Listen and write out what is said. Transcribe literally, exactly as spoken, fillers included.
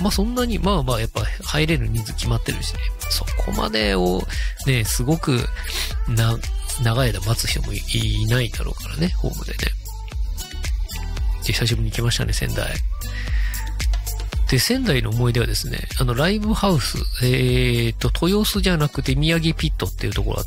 まあそんなに、まあまあやっぱ入れる人数決まってるしね。そこまでを、ね、すごく、な、長い間待つ人も い, いないだろうからね、ホームでね。で、久しぶりに来ましたね、仙台。で、仙台の思い出はですね、あの、ライブハウス、えーと、豊洲じゃなくて宮城ピットっていうところ